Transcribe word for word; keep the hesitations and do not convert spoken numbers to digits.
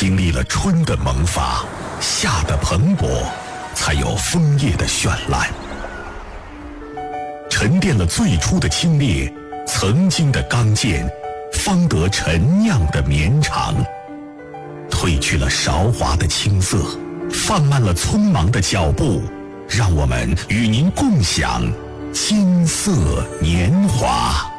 经历了春的萌发，夏的蓬勃，才有枫叶的绚烂。沉淀了最初的清冽，曾经的刚健，方得陈酿的绵长。褪去了韶华的青涩，放慢了匆忙的脚步，让我们与您共享金色年华。